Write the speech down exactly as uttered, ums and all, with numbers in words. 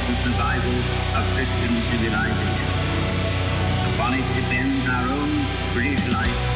the survival of Christian civilization. Upon it depends our own British life